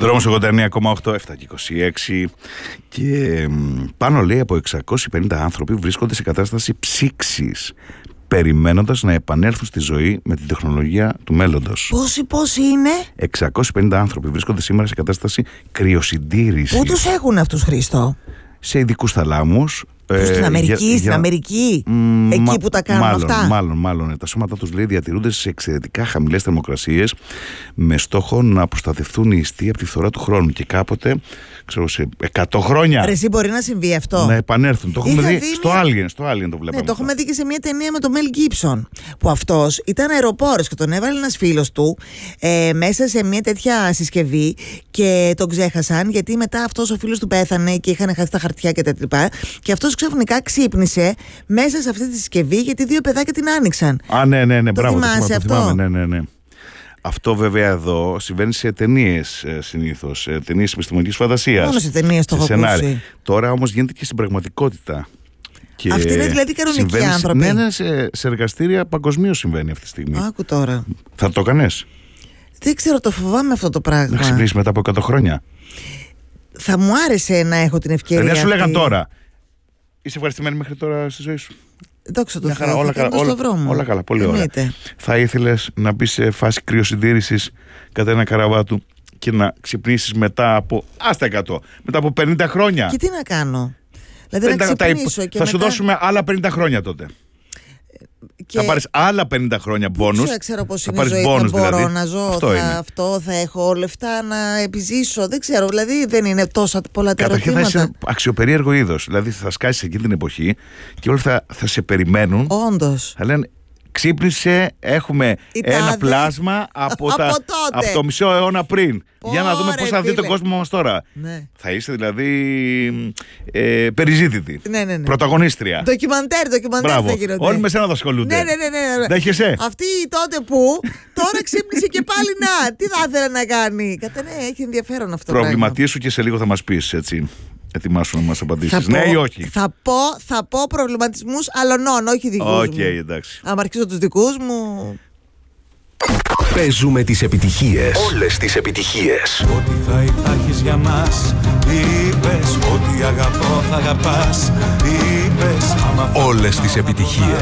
Δρόμος 89,8, 7 και 26. Και πάνω, λέει, από 650 άνθρωποι βρίσκονται σε κατάσταση ψήξης, περιμένοντας να επανέλθουν στη ζωή με την τεχνολογία του μέλλοντος. Πόσοι είναι? 650 άνθρωποι βρίσκονται σήμερα σε κατάσταση κρυοσυντήρησης. Πού τους έχουν αυτούς, Χρήστο? Σε ειδικούς θαλάμους. Στην Αμερική, εκεί που τα κάνουν αυτά. Μάλλον. Τα σώματα τους, λέει, διατηρούνται σε εξαιρετικά χαμηλές θερμοκρασίες με στόχο να προστατευτούν οι ιστοί από τη φθορά του χρόνου. Και κάποτε, ξέρω, σε 100 χρόνια. Εσύ μπορεί να συμβεί αυτό. Να επανέλθουν. Το έχουμε δει στο Alien το βλέπαμε. Ναι, το έχουμε δει και σε μια ταινία με τον Mel Gibson. Που αυτός ήταν αεροπόρος και τον έβαλε ένας φίλος του μέσα σε μια τέτοια συσκευή και τον ξέχασαν, γιατί μετά αυτός ο φίλος του πέθανε και είχαν χάσει τα χαρτιά και τα λοιπά. Και αυτός ξαφνικά ξύπνησε μέσα σε αυτή τη συσκευή, γιατί δύο παιδάκια την άνοιξαν. Ναι, μπράβο. Θυμάσαι αυτό? Ναι. Αυτό βέβαια εδώ συμβαίνει σε ταινίες συνήθως, ταινίες επιστημονικής φαντασίας. Μόνο σε ταινίες το έχω ακούσει. Τώρα όμως γίνεται και στην πραγματικότητα. Και αυτοί είναι δηλαδή κανονικοί άνθρωποι. Ναι, σε εργαστήρια παγκοσμίως συμβαίνει αυτή τη στιγμή. Άκου τώρα. Θα το έκανες? Δεν ξέρω, το φοβάμαι αυτό το πράγμα. Να ξυπνήσεις μετά από 100 χρόνια. Θα μου άρεσε να έχω την ευκαιρία. Δεν σου λέγαν τώρα. Είσαι ευχαριστημένη μέχρι τώρα στη ζωή σου? Δόξα τω Θεώ, όλα καλά, πολύ ωραία. Θα ήθελες να μπεις σε φάση κρυοσυντήρησης κατά ένα καραβάτου και να ξυπνήσεις μετά από, άστα 100, μετά από 50 χρόνια? Και τι να κάνω? Δηλαδή να ξυπνήσω και θα σου δώσουμε άλλα 50 χρόνια τότε. Και θα πάρεις άλλα 50 χρόνια μπόνους. Δεν ξέρω πώς είναι η ζωή, θα μπορώ να ζω θα έχω λεφτά να επιζήσω. Δεν ξέρω, δηλαδή δεν είναι τόσα πολλά τα ερωτήματα. Καταρχήν θα είσαι αξιοπερίεργο είδος. Δηλαδή θα σκάσεις εκείνη την εποχή και όλοι θα σε περιμένουν. Όντως. Θα λένε, ξύπνησε, έχουμε ένα πλάσμα από το μισό αιώνα πριν. Για να δούμε πώς θα δει τον κόσμο μας τώρα. Ναι. Θα είσαι δηλαδή περιζήτητη. Ναι. Πρωταγωνίστρια. Ντοκιμαντέρ θα γίνονται. Όλοι με σένα θα ασχολούνται. Ναι. Δέχεσαι? Αυτή τότε που τώρα ξύπνησε και πάλι να. Τι θα ήθελε να κάνει? Ναι, έχει ενδιαφέρον αυτό. Προβληματίσου και σε λίγο θα μας πεις, έτσι. Ετοιμάσου να μας απαντήσεις. Ναι ή όχι? Θα πω προβληματισμούς αλλωνών, όχι δικούς μου. Οκ, εντάξει. Αν αρχίσω τους δικούς μου. Παίζουμε τις επιτυχίες. Όλες τις επιτυχίες. Ότι θα υπάρχεις για μας. Είπες ότι αγαπώ θα αγαπάς. Είπες άμα. Όλες τις επιτυχίες.